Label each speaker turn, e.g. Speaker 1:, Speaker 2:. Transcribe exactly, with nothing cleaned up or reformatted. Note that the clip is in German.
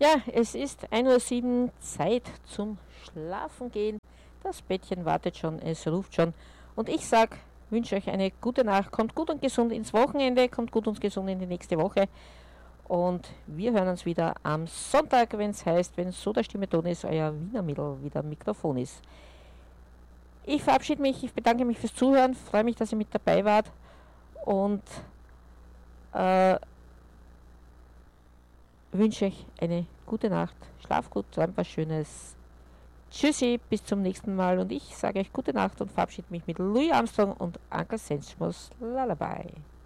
Speaker 1: Ja, es ist ein Uhr sieben, Zeit zum Schlafen gehen. Das Bettchen wartet schon, es ruft schon. Und ich sag, wünsche euch eine gute Nacht. Kommt gut und gesund ins Wochenende, kommt gut und gesund in die nächste Woche. Und wir hören uns wieder am Sonntag, wenn es heißt, wenn so der Stimme Ton ist, euer Wiener Mittel wieder Mikrofon ist. Ich verabschiede mich, ich bedanke mich fürs Zuhören, freue mich, dass ihr mit dabei wart und äh, wünsche euch eine gute Nacht. Schlaf gut, träumt was Schönes. Tschüssi, bis zum nächsten Mal und ich sage euch gute Nacht und verabschiede mich mit Louis Armstrong und Uncle Sensmus Lullaby.